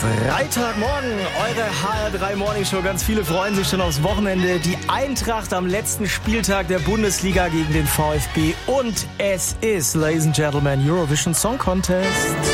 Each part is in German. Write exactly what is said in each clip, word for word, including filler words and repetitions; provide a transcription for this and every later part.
Freitagmorgen, eure H R drei Morning Show. Ganz viele freuen sich schon aufs Wochenende. Die Eintracht am letzten Spieltag der Bundesliga gegen den VfB. Und es ist, Ladies and Gentlemen, Eurovision Song Contest.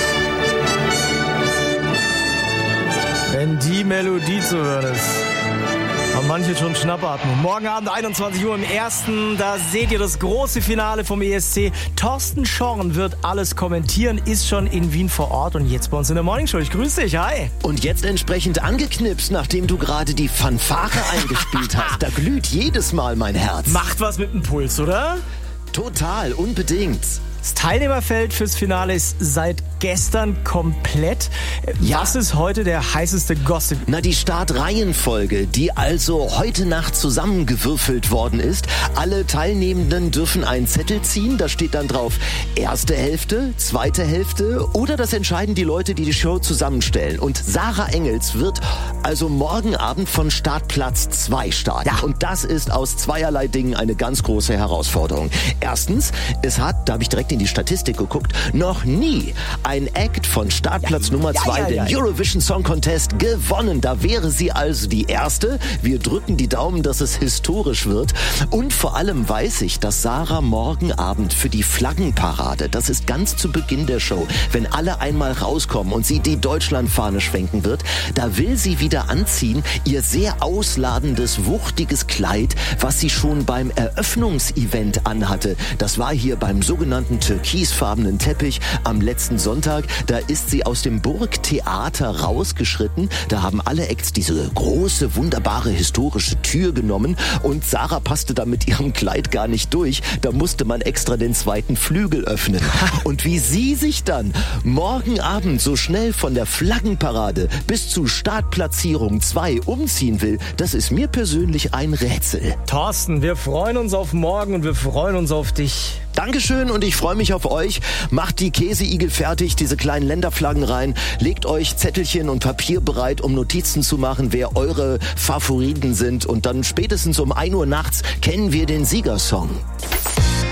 Wenn die Melodie zu hören ist, haben manche schon Schnappatmung. Morgen Abend einundzwanzig Uhr im ersten. Da seht ihr das große Finale vom E S C. Thorsten Schorn wird alles kommentieren, ist schon in Wien vor Ort und jetzt bei uns in der Morning Show. Ich grüße dich, hi. Und jetzt entsprechend angeknipst, nachdem du gerade die Fanfare eingespielt hast. Da glüht jedes Mal mein Herz. Macht was mit dem Puls, oder? Total, unbedingt. Das Teilnehmerfeld fürs Finale ist seit gestern komplett. Ja. Was ist heute der heißeste Gossip? Na, die Startreihenfolge, die also heute Nacht zusammengewürfelt worden ist. Alle Teilnehmenden dürfen einen Zettel ziehen. Da steht dann drauf erste Hälfte, zweite Hälfte oder das entscheiden die Leute, die die Show zusammenstellen. Und Sarah Engels wird also morgen Abend von Startplatz zwei starten. Ja. Und das ist aus zweierlei Dingen eine ganz große Herausforderung. Erstens, es hat, da habe ich direkt in die Statistik geguckt, noch nie ein Act von Startplatz ja, Nummer zwei, ja, ja, den ja. Eurovision Song Contest, gewonnen. Da wäre sie also die Erste. Wir drücken die Daumen, dass es historisch wird. Und vor allem weiß ich, dass Sarah morgen Abend für die Flaggenparade, das ist ganz zu Beginn der Show, wenn alle einmal rauskommen und sie die Deutschlandfahne schwenken wird, da will sie wieder anziehen, ihr sehr ausladendes, wuchtiges Kleid, was sie schon beim Eröffnungsevent anhatte. Das war hier beim sogenannten türkisfarbenen Teppich am letzten Sonntag. Da ist sie aus dem Burgtheater rausgeschritten. Da haben alle Acts diese große, wunderbare, historische Tür genommen und Sarah passte da mit ihrem Kleid gar nicht durch. Da musste man extra den zweiten Flügel öffnen. Und wie sie sich dann morgen Abend so schnell von der Flaggenparade bis zu Startplatzierung zwei umziehen will, das ist mir persönlich ein Rätsel. Thorsten, wir freuen uns auf morgen und wir freuen uns auf dich. Dankeschön und ich freue mich auf euch. Macht die Käseigel fertig, diese kleinen Länderflaggen rein. Legt euch Zettelchen und Papier bereit, um Notizen zu machen, wer eure Favoriten sind. Und dann spätestens um ein Uhr nachts kennen wir den Siegersong.